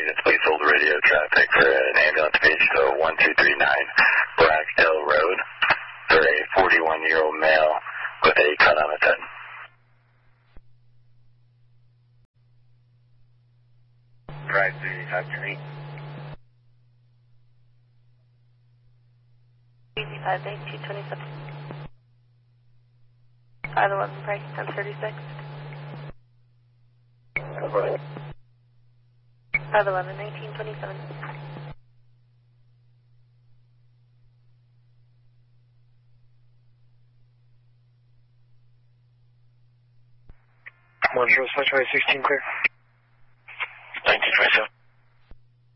units, please hold radio traffic for an ambulance page to 1239 Blackdale Road for a 41-year-old male with a cut on his head. Drive 3528. Easy 58227. 511 price, 1036. 511, 1927. Montreal, 16 clear. 1927.